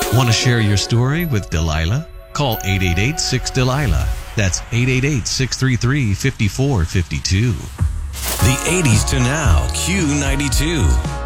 Want to share your story with Delilah? Call 888-6-DELILAH. That's 888-633-5452. The 80s to now, Q92.